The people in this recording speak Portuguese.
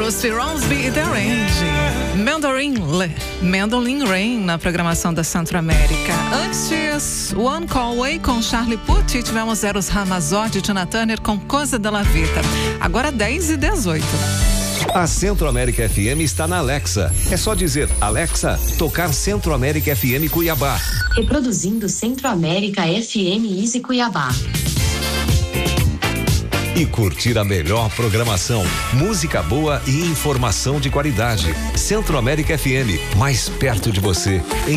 Bruce Rosby e The Range. Mandolin Rain na programação da Centro-América. Antes, One Call Away com Charlie Puth. Tivemos Eros Ramazzotti e Tina Turner com Cosa della Vita. Agora 10h18. A Centro-América FM está na Alexa. É só dizer, Alexa, tocar Centro-América FM Cuiabá. Reproduzindo Centro-América FM Easy Cuiabá. E curtir a melhor programação, música boa e informação de qualidade. Centro-América FM, mais perto de você.